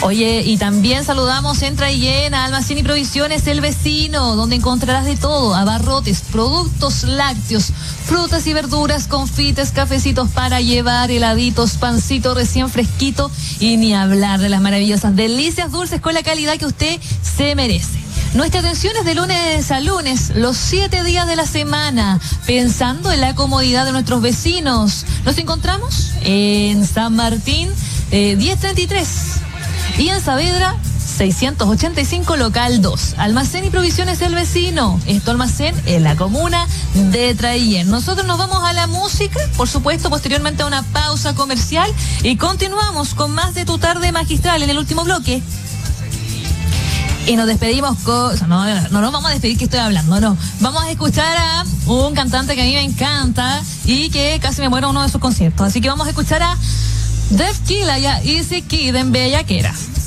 Oye, y también saludamos en Traillén a Almacén y Provisiones El Vecino, donde encontrarás de todo: abarrotes, productos lácteos, frutas y verduras, confites, cafecitos para llevar, heladitos, pancito recién fresquito, y ni hablar de las maravillosas delicias dulces con la calidad que usted se merece. Nuestra atención es de lunes a lunes, los 7 días de la semana, pensando en la comodidad de nuestros vecinos. Nos encontramos en San Martín 1033 y en Saavedra 685, local 2. Almacén y Provisiones El Vecino. Esto almacén en la comuna de Traillén. Nosotros nos vamos a la música, por supuesto, posteriormente a una pausa comercial, y continuamos con más de Tu Tarde Magistral en el último bloque. Y nos despedimos con... No nos vamos a despedir que estoy hablando, no. Vamos a escuchar a un cantante que a mí me encanta y que casi me muero en uno de sus conciertos. Así que vamos a escuchar a Def Killa y a Easy Kid en Bellaquera.